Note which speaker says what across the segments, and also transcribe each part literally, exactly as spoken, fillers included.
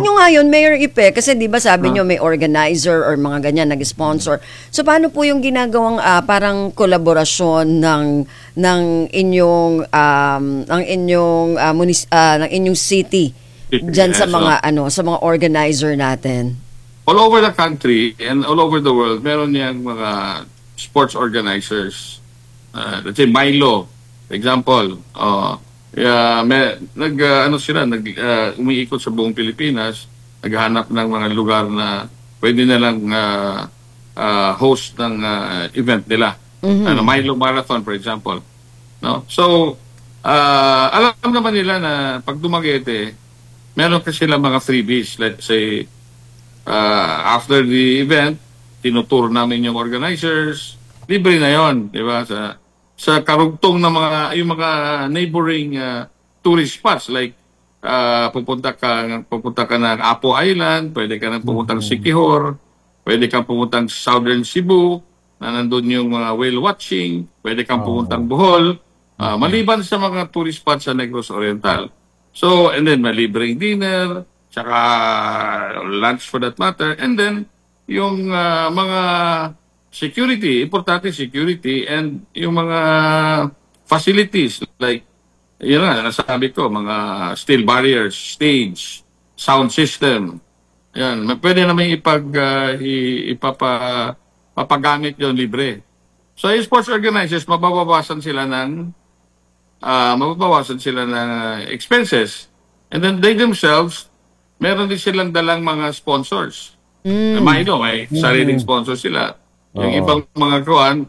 Speaker 1: nyo nga yun, Mayor Ipe, kasi di ba sabi nyo may organizer or mga ganyan nag-sponsor. So paano po yung ginagawang uh, parang kolaborasyon ng ng inyong um ng inyong uh, munis, uh, ng inyong city diyan sa mga ano sa mga organizer natin?
Speaker 2: All over the country and all over the world, meron yang mga sports organizers. Uh, let's say Milo, for example. Uh, yeah, may, nag uh, ano sila, nag uh, umiikot sa buong Pilipinas, naghahanap ng mga lugar na pwede na lang uh, uh, host ng uh, event nila. Mm-hmm. Ano, Milo Marathon, for example. No? So, uh, alam naman nila na pag Dumaguete, meron kasi sila mga freebies. Let's say, uh, after the event, tinutour namin yung organizers, libre na yon, di ba? Sa sa karugtong ng mga yung mga neighboring uh, tourist spots like uh, pupunta ka pupunta ka ng Apo Island, pwede ka nang pumunta ng Siquijor, pwede kang pumunta ng Southern Cebu, na nandun yung mga whale watching, pwede kang pumunta ng Bohol, uh, maliban sa mga tourist spots sa Negros Oriental. So, and then may libreng dinner, tsaka lunch for that matter, and then yung uh, mga security, importante security, and yung mga facilities like, yun na, nasabi ko, mga steel barriers, stage, sound system. Yan, pwede naman ipag, uh, ipapa, papagamit yun libre. So, yung sports organizers, mababawasan sila ng, uh, mababawasan sila ng uh, expenses. And then they themselves, meron din silang dalang mga sponsors. Mm. May, no, may sariling sponsor sila. Yung uh-huh. ibang mga kuwan,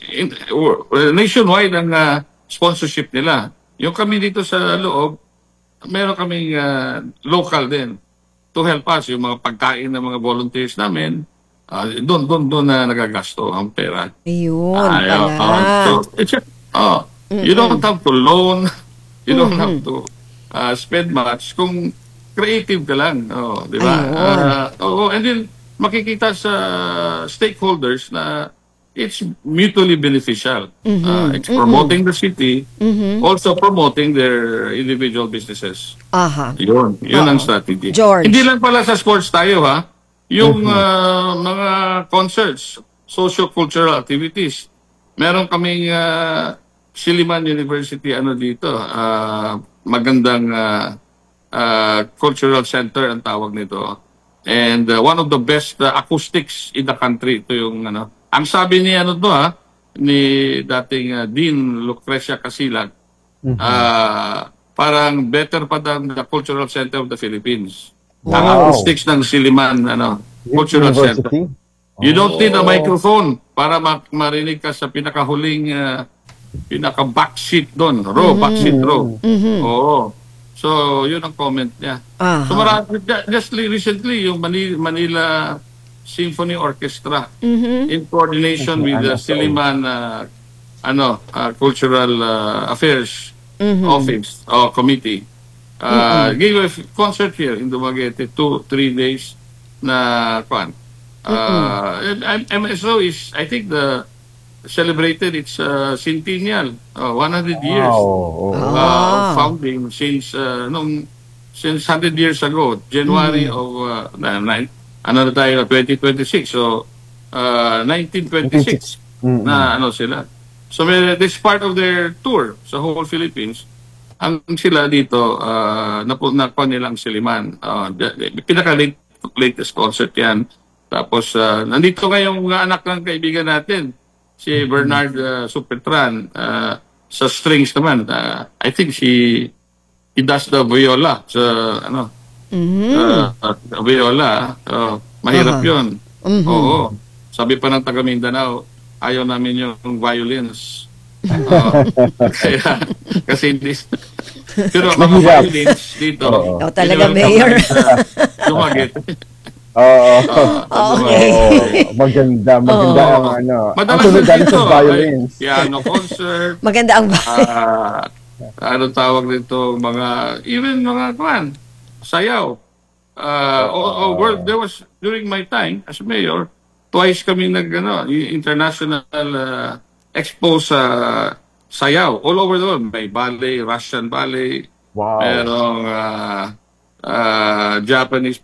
Speaker 2: nationwide ang uh, sponsorship nila. Yung kami dito sa loob, meron kaming uh, local din to help us. Yung mga pagkain ng mga volunteers namin, uh, doon, doon, doon na nagagasto ang pera.
Speaker 1: Ayun,
Speaker 2: uh,
Speaker 1: pala.
Speaker 2: Uh, so, it's, uh, you don't have to loan, you don't mm-hmm. have to uh, spend much kung creative ka lang. Oh, di ba? Uh, oh, and then, makikita sa stakeholders na it's mutually beneficial. Mm-hmm. Uh, it's promoting mm-hmm. the city, mm-hmm. also promoting their individual businesses.
Speaker 1: Aha.
Speaker 2: Yun. Yun Uh-oh. ang strategy.
Speaker 1: George.
Speaker 2: Hindi lang pala sa sports tayo, ha? Yung mm-hmm. uh, mga concerts, socio-cultural activities. Meron kaming uh, Silliman University, ano dito, uh, magandang uh, uh, cultural center ang tawag nito. And uh, one of the best uh, acoustics in the country. Ito yung ano. Ang sabi ni ano to ha, ni dating uh, Dean Lucrecia Casilag, mm-hmm. uh, parang better pa than the Cultural Center of the Philippines. Wow. Ang acoustics ng Silliman ano, Cultural University? Center. You don't need a microphone para ma- marinig ka sa pinakahuling uh, pinaka-backseat doon. Row, mm-hmm. backseat row. Mm-hmm. Oo. So, yun ang comment niya. Uh-huh. So, marami, just recently, yung Manila, Manila Symphony Orchestra, mm-hmm. in coordination with the Silliman uh, ano, uh, Cultural uh, Affairs mm-hmm. Office or Committee, uh, mm-hmm. gave a concert here in Dumaguete, two, three days na, kwan. Uh, mm-hmm. M S O is, I think, the celebrated its uh, centennial, uh, one hundred years wow. uh, ah. of founding since uh, nung since one hundred years ago, January mm. of uh, nine, ano na tayo, twenty twenty-six, so uh, nineteen twenty-six mm-hmm. na ano sila. So may, this part of their tour sa whole Philippines, ang sila dito uh, napunakuha nilang Silliman. Uh, pinaka-latest concert yan. Tapos uh, nandito ngayong mga anak ng kaibigan natin, si Bernard uh, Supetran, uh, sa strings naman. Uh, I think she he does the viola. So, ano, mm-hmm. uh, uh, viola. Uh, mahirap uh-huh. yun. Mm-hmm. Oo. Sabi pa ng taga Mindanao, ayaw namin yung violins. Uh, kaya, kasi hindi. Pero mga violins dito.
Speaker 1: Oo, oh, talaga, Mayor.
Speaker 2: Dumaguete.
Speaker 3: Oo.
Speaker 1: Uh, okay.
Speaker 3: Oh, maganda, maganda
Speaker 1: oh.
Speaker 3: ang ano.
Speaker 2: Madalas
Speaker 3: ang
Speaker 2: dito,
Speaker 3: sa violins.
Speaker 2: Ay, piano concert.
Speaker 1: Maganda ang
Speaker 2: uh, ano tawag nito, mga, even mga kwan, sayaw. Uh, oh, oh, well, there was, during my time as mayor, twice kami nag, ano, international uh, expo sa sayaw. All over the world. May ballet, Russian ballet.
Speaker 3: Wow.
Speaker 2: Merong uh, uh, Japanese